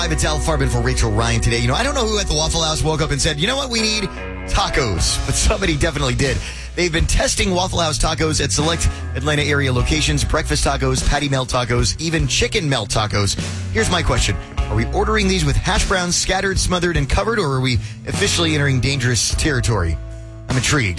It's Al Farben for Rachel Ryan today. I don't know who at the Waffle House woke up and said, you know what, we need tacos. But somebody definitely did. They've been testing Waffle House tacos at select Atlanta area locations, breakfast tacos, patty melt tacos, even chicken melt tacos. Here's my question. Are we ordering these with hash browns scattered, smothered, and covered, or are we officially entering dangerous territory? I'm intrigued.